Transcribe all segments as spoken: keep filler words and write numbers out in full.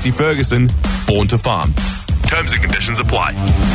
Massey Ferguson, born to farm. Terms and conditions apply.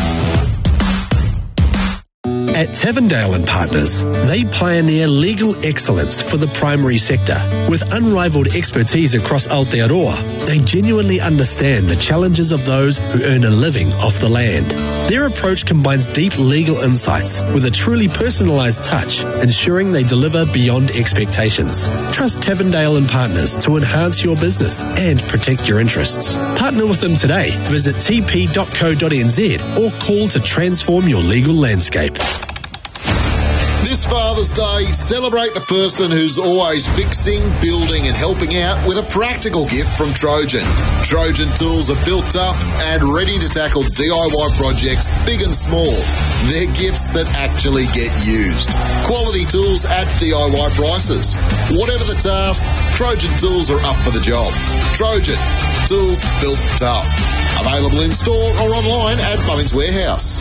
At Tavendale and Partners, they pioneer legal excellence for the primary sector. With unrivaled expertise across Aotearoa, they genuinely understand the challenges of those who earn a living off the land. Their approach combines deep legal insights with a truly personalised touch, ensuring they deliver beyond expectations. Trust Tavendale and Partners to enhance your business and protect your interests. Partner with them today. Visit t p dot co dot n z or call to transform your legal landscape. This Father's Day, celebrate the person who's always fixing, building and helping out with a practical gift from Trojan. Trojan tools are built tough and ready to tackle D I Y projects big and small. They're gifts that actually get used. Quality tools at D I Y prices. Whatever the task, Trojan tools are up for the job. Trojan, tools built tough. Available in store or online at Bunnings Warehouse.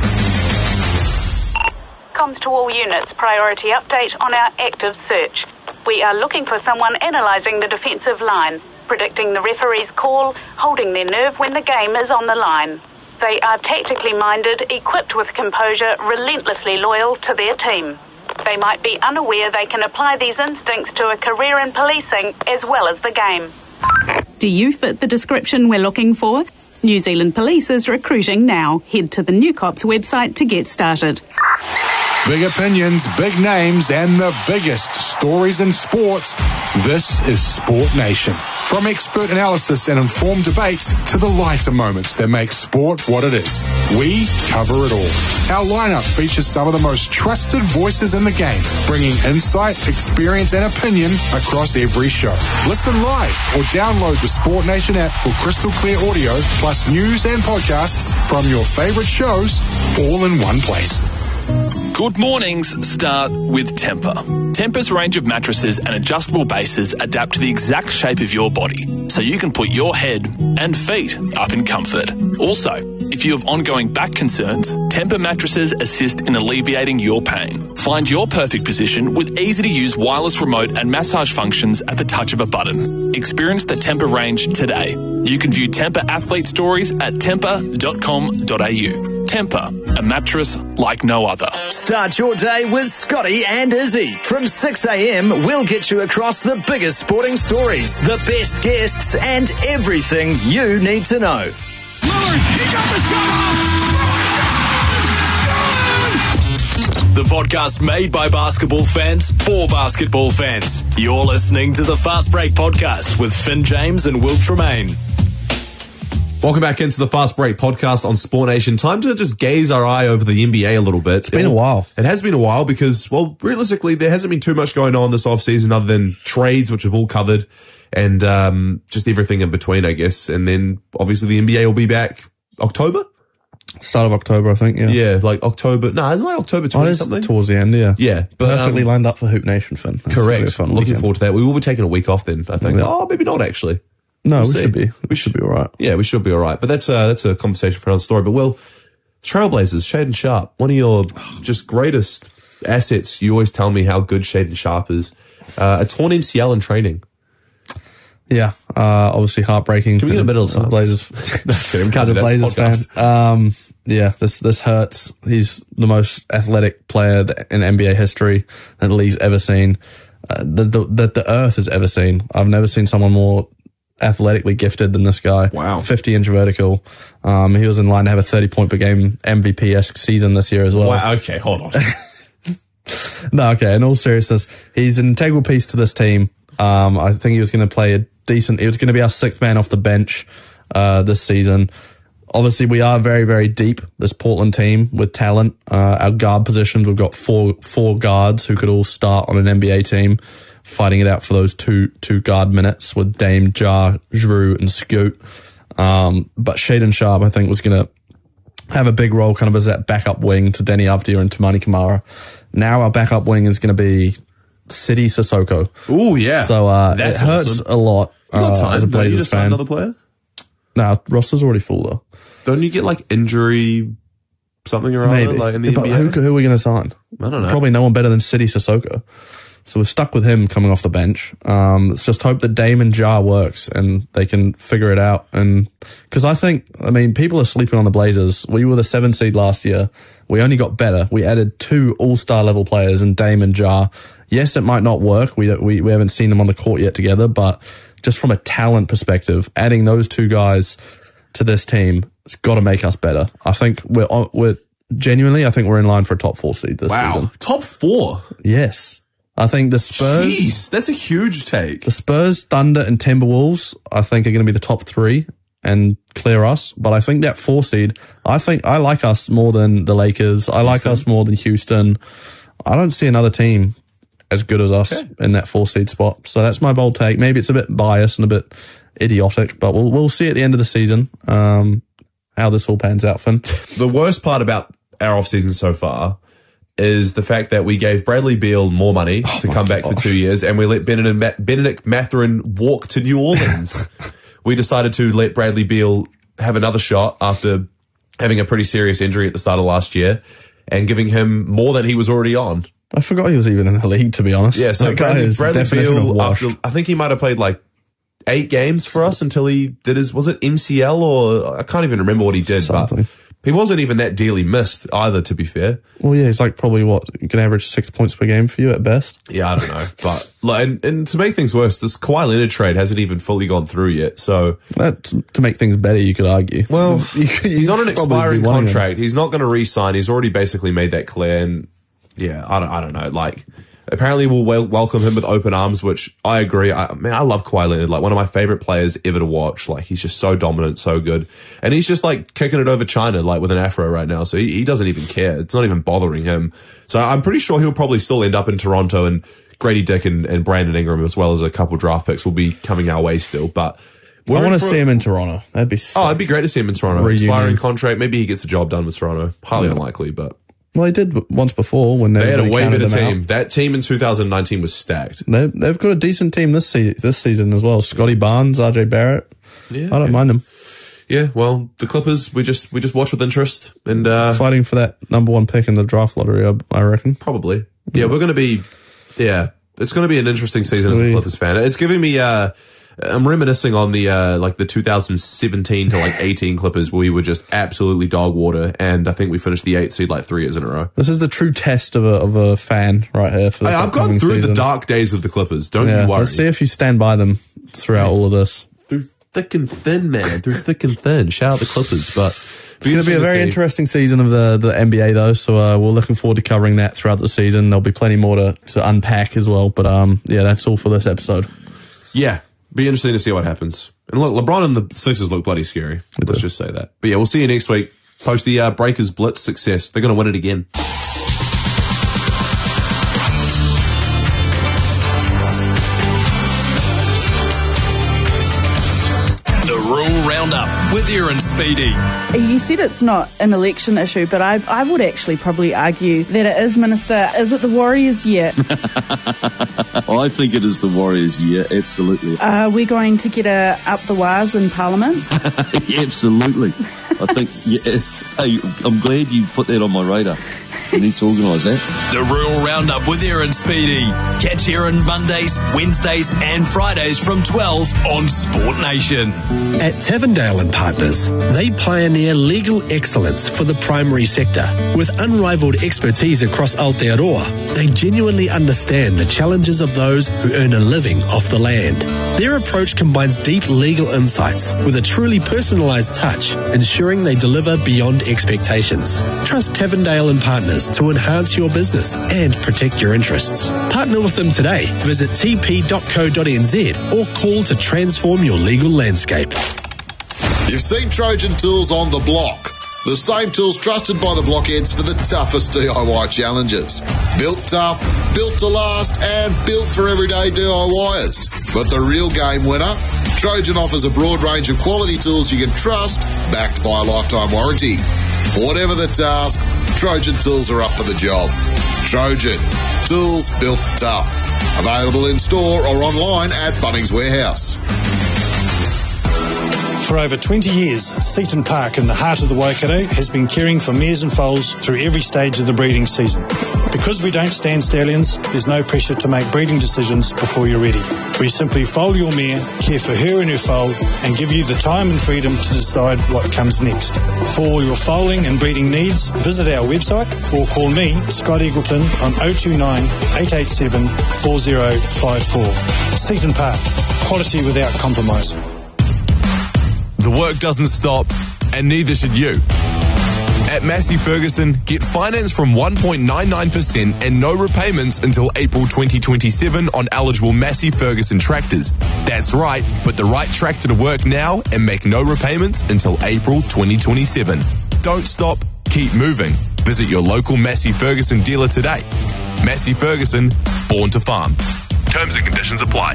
Comms to all units, priority update on our active search. We are looking for someone analysing the defensive line, predicting the referee's call, holding their nerve when the game is on the line. They are tactically minded, equipped with composure, relentlessly loyal to their team. They might be unaware they can apply these instincts to a career in policing as well as the game. Do you fit the description we're looking for? New Zealand Police is recruiting now. Head to the New Cops website to get started. Big opinions, big names, and the biggest stories in sports. This is Sport Nation. From expert analysis and informed debates to the lighter moments that make sport what it is. We cover it all. Our lineup features some of the most trusted voices in the game, bringing insight, experience, and opinion across every show. Listen live or download the Sport Nation app for crystal clear audio, plus news and podcasts from your favorite shows, all in one place. Good mornings start with Tempur. Tempur's range of mattresses and adjustable bases adapt to the exact shape of your body, so you can put your head and feet up in comfort. Also, if you have ongoing back concerns, Tempur mattresses assist in alleviating your pain. Find your perfect position with easy-to-use wireless remote and massage functions at the touch of a button. Experience the Tempur range today. You can view Tempur athlete stories at tempur dot com dot a u. Tempur, a mattress like no other. Start your day with Scotty and Izzy. From six a.m, we'll get you across the biggest sporting stories, the best guests, and everything you need to know. Lillard, he got the shot off! The podcast made by basketball fans for basketball fans. You're listening to the Fast Break Podcast with Finn James and Will Tremaine. Welcome back into the Fast Break Podcast on Sport Nation. Time to just gaze our eye over the N B A a little bit. It's been a while. It has been a while because, well, realistically, there hasn't been too much going on this offseason other than trades, which we've all covered, and um, just everything in between, I guess. And then, obviously, the N B A will be back October? Start of October, I think, yeah. Yeah, like October. No, isn't it like October twentieth-something? Oh, towards the end, yeah. Yeah. But, Perfectly um, lined up for Hoop Nation, Finn. That's correct. Looking weekend. forward to that. We will be taking a week off then, I think. Yeah. Oh, maybe not, actually. No, we'll we see. should be. We should be all right. Yeah, we should be all right. But that's uh, that's a conversation for another story. But, well, Trailblazers, Shaedon Sharpe, one of your just greatest assets. You always tell me how good Shaedon Sharpe is. Uh, a torn M C L in training. Yeah, uh, obviously heartbreaking. Can we get a middle of silence? Blazers. Just kidding. As a Blazers fan. Um, yeah, this this hurts. He's the most athletic player in N B A history that the league's ever seen. Uh, that the, the, the earth has ever seen. I've never seen someone more athletically gifted than this guy. Wow. fifty inch vertical. Um, he was in line to have a thirty point per game M V P-esque season this year as well. Wow, okay, hold on. No, okay, in all seriousness, he's an integral piece to this team. Um, I think he was going to play a decent, he was going to be our sixth man off the bench uh, this season. Obviously, we are very, very deep, this Portland team, with talent. Uh, our guard positions, we've got four four guards who could all start on an N B A team, fighting it out for those two two guard minutes with Dame, Ja, Jrue, and Scoot. Um, but Shaedon Sharpe, I think, was going to have a big role kind of as that backup wing to Deni Avdija and Tamani Kamara. Now our backup wing is going to be Sidi Sissoko. Ooh, yeah. So uh, it hurts awesome. a lot You got time, uh, as a don't you, Blazers to sign fan. another player? No, roster's already full though. Don't you get like injury something or other Maybe. like in the but N B A? who, who are we going to sign? I don't know. Probably no one better than Sidi Sissoko. So we're stuck with him coming off the bench. Um, let's just hope that Damon Jar works and they can figure it out. And because I think, I mean, people are sleeping on the Blazers. We were the seven seed last year. We only got better. We added two all-star level players in Damon Jar. Yes, it might not work. We, we we haven't seen them on the court yet together, but just from a talent perspective, adding those two guys to this team, it's got to make us better. I think we're we're genuinely, I think we're in line for a top four seed this wow. season. Wow, top four? Yes. I think the Spurs... Jeez, that's a huge take. The Spurs, Thunder, and Timberwolves, I think, are going to be the top three and clear us. But I think that four seed, I think I like us more than the Lakers. I like us more than Houston. I don't see another team as good as us okay. in that four seed spot. So that's my bold take. Maybe it's a bit biased and a bit idiotic, but we'll we'll see at the end of the season um, how this all pans out, Finn. The worst part about our off-season so far is the fact that we gave Bradley Beal more money oh to come back gosh. for two years and we let Benedict, Benedict Mathurin walk to New Orleans. We decided to let Bradley Beal have another shot after having a pretty serious injury at the start of last year and giving him more than he was already on. I forgot he was even in the league, to be honest. Yeah, so that Bradley, Bradley Beal, after, I think he might have played like eight games for us until he did his, was it M C L or I can't even remember what he did, Something. but he wasn't even that dearly missed either, to be fair. Well, yeah, he's like probably what, you can average six points per game for you at best. Yeah, I don't know. But like, and, and to make things worse, this Kawhi Leonard trade hasn't even fully gone through yet. So that, to make things better, you could argue. Well, you, he's on an expiring contract. He's not going to re-sign. He's already basically made that clear. And yeah, I don't, I don't know. Like, apparently we'll wel- welcome him with open arms, which I agree. I, man, I love Kawhi Leonard, like one of my favorite players ever to watch. Like, he's just so dominant, so good. And he's just like kicking it over China, like with an afro right now. So he, he doesn't even care. It's not even bothering him. So I'm pretty sure he'll probably still end up in Toronto, and Grady Dick and, and Brandon Ingram, as well as a couple draft picks, will be coming our way still. But I want to see him in Toronto. That'd be sick. Oh, it'd be great to see him in Toronto. Reunion. Expiring contract. Maybe he gets the job done with Toronto. Highly yeah. unlikely, but. Well, he did once before when they, they had a way better team. Out. That team in two thousand nineteen was stacked. They, they've got a decent team this se- this season as well. Scotty Barnes, R J Barrett. Yeah, I don't yeah. mind them. Yeah, well, the Clippers, we just we just watch with interest and uh, fighting for that number one pick in the draft lottery. I, I reckon probably. Yeah, we're going to be. Yeah, it's going to be an interesting season as a Clippers fan. It's giving me. Uh, I'm reminiscing on the uh, like the two thousand seventeen to like eighteen Clippers, where we were just absolutely dog water, and I think we finished the eighth seed like three years in a row. This is the true test of a of a fan right here. For hey, I've gone through season. the dark days of the Clippers. Don't yeah, you worry. Let's see if you stand by them throughout all of this. Through thick and thin, man. Through thick and thin. Shout out the Clippers, but it's going to be a very interesting season of the the N B A though. So uh, we're looking forward to covering that throughout the season. There'll be plenty more to to unpack as well. But um, yeah, that's all for this episode. Yeah. Be interesting to see what happens. And look, LeBron and the Sixers look bloody scary. They Let's do. just say that. But yeah, we'll see you next week. Post the uh, Breakers Blitz success. They're going to win it again. Roundup with Aaron Speedy. You said it's not an election issue, but I, I would actually probably argue that it is, Minister. Is it the Warriors' year? I think it is the Warriors' year, absolutely. Are we going to get a up the wires in Parliament? Yeah, absolutely. I think, yeah, hey, I'm glad you put that on my radar. We need to organise that. The Rural Roundup with Aaron Speedy. Catch Aaron Mondays, Wednesdays and Fridays from twelve on Sport Nation. At Tavendale and Partners, they pioneer legal excellence for the primary sector. With unrivaled expertise across Aotearoa, they genuinely understand the challenges of those who earn a living off the land. Their approach combines deep legal insights with a truly personalised touch, ensuring they deliver beyond expectations. Trust Tavendale and Partners to enhance your business and protect your interests. Partner with them today. Visit t p dot co dot n z or call to transform your legal landscape. You've seen Trojan Tools on the block. The same tools trusted by the blockheads for the toughest D I Y challenges. Built tough, built to last, and built for everyday D I Yers. But the real game winner? Trojan offers a broad range of quality tools you can trust, backed by a lifetime warranty. Whatever the task, Trojan Tools are up for the job. Trojan, tools built tough. Available in store or online at Bunnings Warehouse. For over twenty years, Seaton Park in the heart of the Waikato has been caring for mares and foals through every stage of the breeding season. Because we don't stand stallions, there's no pressure to make breeding decisions before you're ready. We simply foal your mare, care for her and her foal, and give you the time and freedom to decide what comes next. For all your foaling and breeding needs, visit our website or call me, Scott Eagleton, on oh two nine, eight eight seven, four oh five four. Seaton Park, quality without compromise. The work doesn't stop, and neither should you. At Massey Ferguson, get finance from one point nine nine percent and no repayments until April twenty twenty-seven on eligible Massey Ferguson tractors. That's right, put the right tractor to work now and make no repayments until April twenty twenty-seven. Don't stop, keep moving. Visit your local Massey Ferguson dealer today. Massey Ferguson, born to farm. Terms and conditions apply.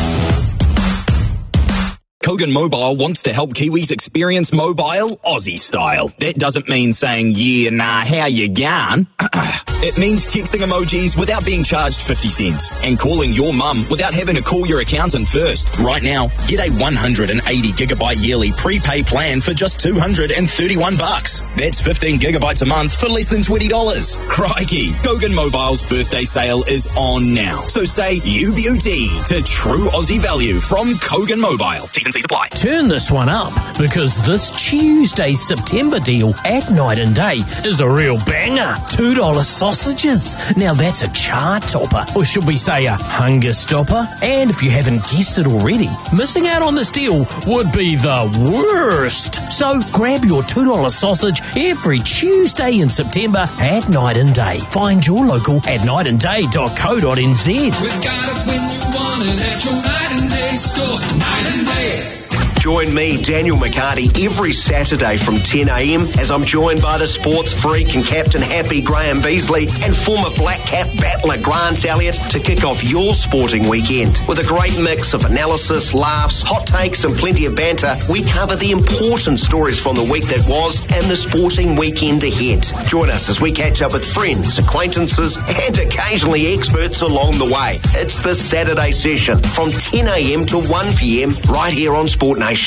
Kogan Mobile wants to help Kiwis experience mobile Aussie style. That doesn't mean saying, yeah, nah, how you going? It means texting emojis without being charged fifty cents and calling your mum without having to call your accountant first. Right now, get a one hundred eighty gigabyte yearly prepay plan for just two hundred thirty-one bucks. That's fifteen gigabytes a month for less than twenty dollars. Crikey, Kogan Mobile's birthday sale is on now. So say U B U T to true Aussie value from Kogan Mobile. T's and C's apply. Turn this one up, because this Tuesday's September deal at Night and Day is a real banger. two dollars sausages. Now that's a chart topper, or should we say a hunger stopper? And if you haven't guessed it already, missing out on this deal would be the worst. So grab your two dollars sausage every Tuesday in September at Night and Day. Find your local at night and day dot co dot n z. We've got it when you want it at your Night and Day store. Night and Day. Join me, Daniel McCarty, every Saturday from ten a.m. as I'm joined by the sports freak and captain happy Graham Beasley and former Black Cap battler Grant Elliott to kick off your sporting weekend. With a great mix of analysis, laughs, hot takes and plenty of banter, we cover the important stories from the week that was and the sporting weekend ahead. Join us as we catch up with friends, acquaintances and occasionally experts along the way. It's the Saturday session from ten a.m. to one p.m. right here on Sport Nation.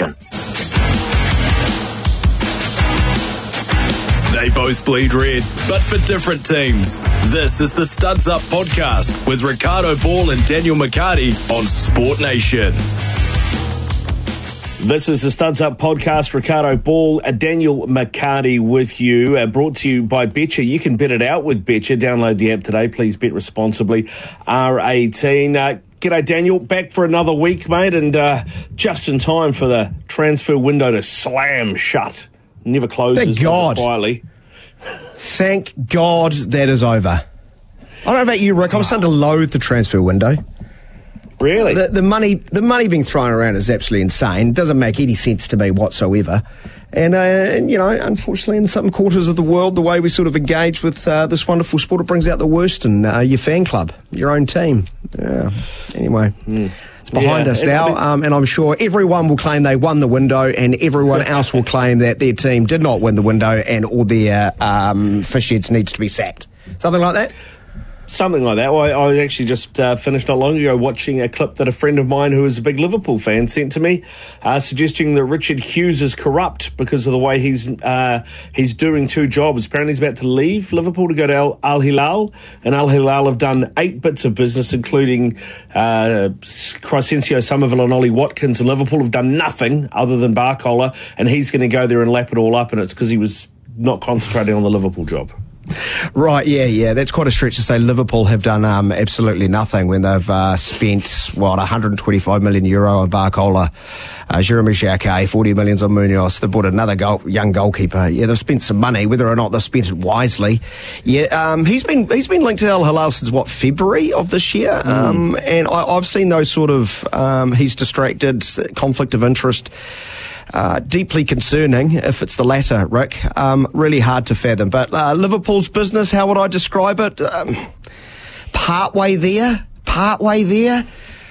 They both bleed red, but for different teams. This is the Studs Up Podcast with Ricardo Ball and Daniel McCarty on Sport Nation. This is the Studs Up Podcast. Ricardo Ball, uh, Daniel McCarty with you, uh, brought to you by Betcha. You can bet it out with Betcha. Download the app today. Please bet responsibly. R eighteen. Uh, G'day, Daniel. Back for another week, mate, and uh, just in time for the transfer window to slam shut. Never closes. Thank God. Quietly. Thank God that is over. I don't know about you, Rick. I'm starting to loathe the transfer window. Really? The, the money, the money being thrown around is absolutely insane. It doesn't make any sense to me whatsoever. And, uh, and, you know, unfortunately, in some quarters of the world, the way we sort of engage with uh, this wonderful sport, it brings out the worst in uh, your fan club, your own team. Yeah. Anyway, mm. it's behind yeah, us now, I mean, um, and I'm sure everyone will claim they won the window, and everyone else will claim that their team did not win the window, and all their um, fish heads needs to be sacked. Something like that? Something like that. Well, I, I actually just uh, finished not long ago watching a clip that a friend of mine who is a big Liverpool fan sent to me, uh, suggesting that Richard Hughes is corrupt because of the way he's uh, he's doing two jobs. Apparently he's about to leave Liverpool to go to Al, Al Hilal, and Al Hilal have done eight bits of business, including uh, Crescencio Somerville and Ollie Watkins, and Liverpool have done nothing other than Barcola, and he's going to go there and lap it all up, and it's because he was not concentrating on the Liverpool job. Right, yeah, yeah. That's quite a stretch to say Liverpool have done um, absolutely nothing when they've uh, spent, what, one hundred twenty-five million euro on Barcola, uh, Jeremy Jacquet, forty million on Munoz. They bought another goal, young goalkeeper. Yeah, they've spent some money, whether or not they've spent it wisely. Yeah, um, he's been he's been linked to Al Hilal since, what, February of this year? Mm. Um, and I, I've seen those sort of, um, he's distracted, conflict of interest. Uh, deeply concerning if it's the latter, Rick. Um, really hard to fathom. But uh, Liverpool's business, how would I describe it? Um, partway there, partway there.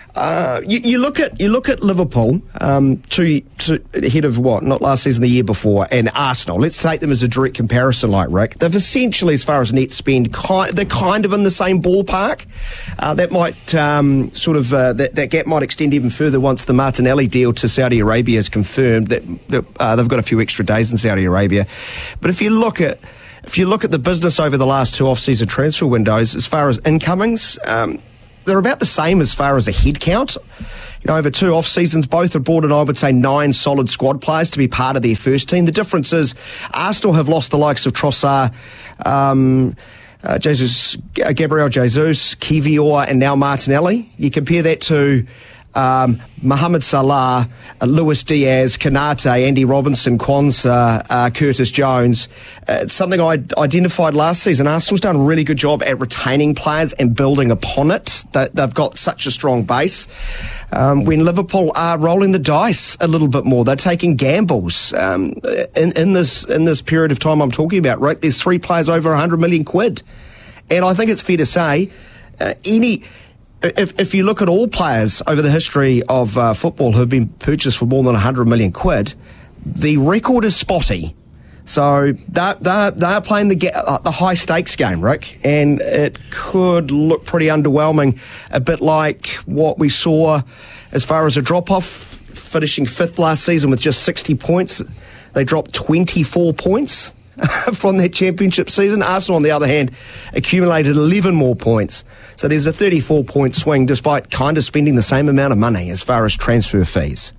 Uh, you, you look at you look at Liverpool, um, two, two ahead of what? Not last season, the year before, and Arsenal. Let's take them as a direct comparison, like Rick. They've essentially, as far as net spend, kind, they're kind of in the same ballpark. Uh, that might um, sort of uh, that, that gap might extend even further once the Martinelli deal to Saudi Arabia is confirmed. That, that uh, they've got a few extra days in Saudi Arabia, but if you look at if you look at the business over the last two off-season transfer windows, as far as incomings. Um, They're about the same as far as a head count. You know, over two off seasons, both have brought in, I would say, nine solid squad players to be part of their first team. The difference is Arsenal have lost the likes of Trossard, um, uh, Jesus, Gabriel Jesus, Kivior, and now Martinelli. You compare that to um, Mohamed Salah, uh, Luis Diaz, Kanate, Andy Robinson, Kwanzaa, uh, Curtis Jones. Uh, it's something I identified last season. Arsenal's done a really good job at retaining players and building upon it. They, they've got such a strong base. Um, when Liverpool are rolling the dice a little bit more, they're taking gambles. Um, in, in this in this period of time I'm talking about, Rick, there's three players over one hundred million quid. And I think it's fair to say, uh, any... If, if you look at all players over the history of uh, football who have been purchased for more than one hundred million quid, the record is spotty. So they're, they're, they're playing the, uh, the high stakes game, Rick, and it could look pretty underwhelming, a bit like what we saw as far as a drop-off, finishing fifth last season with just sixty points. They dropped twenty-four points from that championship season. Arsenal, on the other hand, accumulated eleven more points. So there's a thirty-four point swing despite kind of spending the same amount of money as far as transfer fees.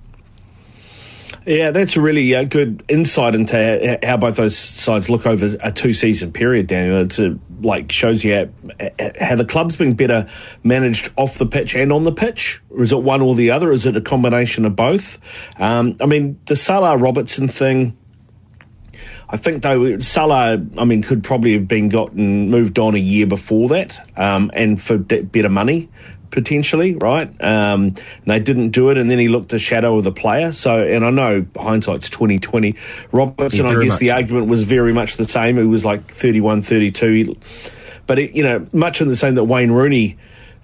Yeah, that's a really uh, good insight into how both those sides look over a two-season period, Daniel. It's a, like shows you how, how the club's been better managed off the pitch and on the pitch. Or is it one or the other? Is it a combination of both? Um, I mean, the Salah Robertson thing, I think, though, Salah, I mean, could probably have been gotten moved on a year before that, um, and for d- better money, potentially, right? Um, and they didn't do it, and then he looked a shadow of the player. So, and I know hindsight's twenty twenty. Robertson, yeah, I guess the so. argument was very much the same. It was like thirty-one, thirty-two. But, it, you know, much in the same that Wayne Rooney,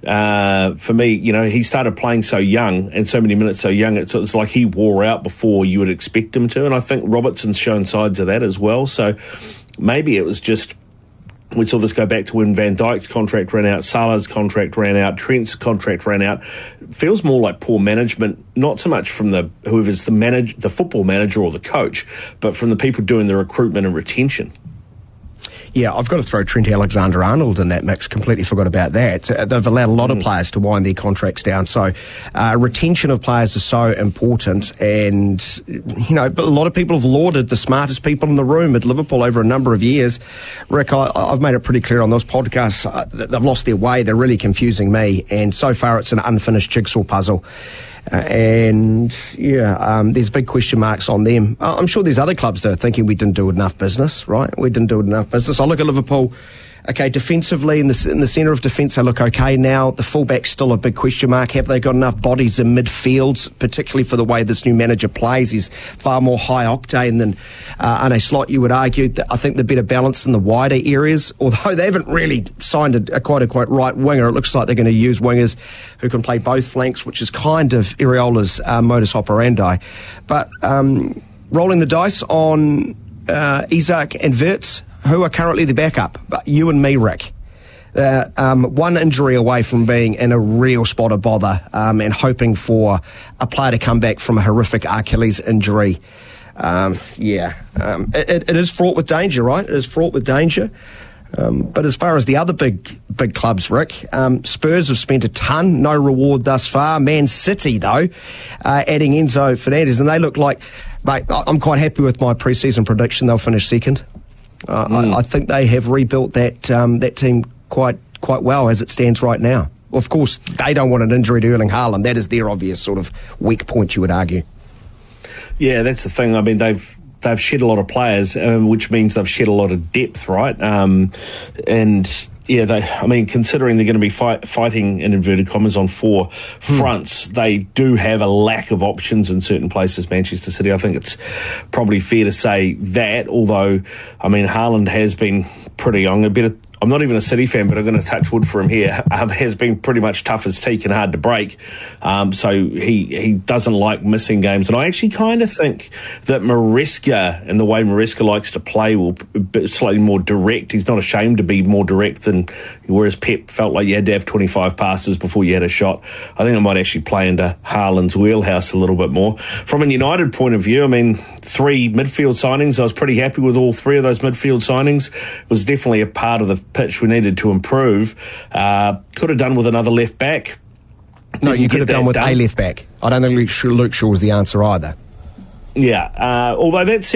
uh, for me, you know, he started playing so young and so many minutes so young, it's, it's like he wore out before you would expect him to. And I think Robertson's shown sides of that as well. So maybe it was just, we saw this go back to when Van Dijk's contract ran out, Salah's contract ran out, Trent's contract ran out. It feels more like poor management, not so much from the whoever's the manage, the football manager or the coach, but from the people doing the recruitment and retention. Yeah, I've got to throw Trent Alexander-Arnold in that mix. Completely forgot about that. Uh, they've allowed a lot mm. of players to wind their contracts down. So uh, retention of players is so important. And, you know, but a lot of people have lauded the smartest people in the room at Liverpool over a number of years. Rick, I, I've made it pretty clear on those podcasts uh, that they've lost their way. They're really confusing me. And so far it's an unfinished jigsaw puzzle. Uh, and, yeah, um, there's big question marks on them. Uh, I'm sure there's other clubs that are thinking we didn't do enough business, right? We didn't do enough business. I look at Liverpool, okay, defensively, in the, in the centre of defence, they look okay now. The fullback's still a big question mark. Have they got enough bodies in midfield, particularly for the way this new manager plays? He's far more high-octane than uh, Arne Slot, you would argue. I think they're better balanced in the wider areas, although they haven't really signed a, a quite a quite right winger. It looks like they're going to use wingers who can play both flanks, which is kind of Iraola's uh, modus operandi. But um, rolling the dice on uh, Isak and Wirtz, who are currently the backup, but you and me, Rick. Uh, um, one injury away from being in a real spot of bother um, and hoping for a player to come back from a horrific Achilles injury. Um, yeah, um, it, it is fraught with danger, right? It is fraught with danger. Um, but as far as the other big big clubs, Rick, um, Spurs have spent a ton, no reward thus far. Man City, though, uh, adding Enzo Fernandez, and they look like, mate, I'm quite happy with my pre-season prediction. They'll finish second. Uh, mm. I, I think they have rebuilt that um, that team quite quite well as it stands right now. Well, of course, they don't want an injury to Erling Haaland. That is their obvious sort of weak point, you would argue. Yeah, that's the thing. I mean, they've they've shed a lot of players, um, which means they've shed a lot of depth, right? Um, and yeah, they. I mean, considering they're going to be fight, fighting in inverted commas on four hmm. fronts, they do have a lack of options in certain places. Manchester City, I think it's probably fair to say that. Although, I mean, Haaland has been pretty young. A better I'm not even a City fan, but I'm going to touch wood for him here, um, has been pretty much tough as teak and hard to break. Um, so he he doesn't like missing games. And I actually kind of think that Maresca and the way Maresca likes to play will be slightly more direct. He's not ashamed to be more direct than whereas Pep felt like you had to have twenty-five passes before you had a shot. I think I might actually play into Haaland's wheelhouse a little bit more. From a United point of view, I mean, three midfield signings. I was pretty happy with all three of those midfield signings. It was definitely a part of the pitch we needed to improve. Uh, could have done with another left back. No, Didn't you could have get done that with done. a left back. I don't think Luke Shaw, Luke Shaw was the answer either. Yeah, uh, although that said,